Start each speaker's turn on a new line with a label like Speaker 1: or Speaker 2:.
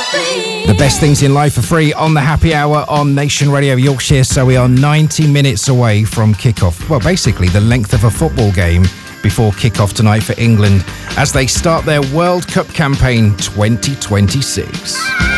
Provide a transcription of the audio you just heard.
Speaker 1: The best things in life for free on the Happy Hour on Nation Radio Yorkshire. So we are 90 minutes away from kickoff. Well, basically the length of a football game before kickoff tonight for England as they start their World Cup campaign 2026.